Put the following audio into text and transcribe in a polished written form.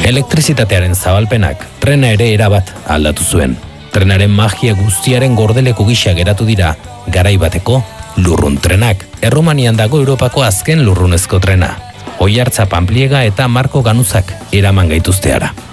Elektrizitatearen zabalpenak trena ere erabat aldatu zuen. Trenaren magia guztiaren gordeleku gisa geratu dira garai bateko lurrun trenak. Errumanian dago Europako azken lurrunezko trena. Oihartza Pampliega eta Marko Ganuzak eraman gaituzte hara.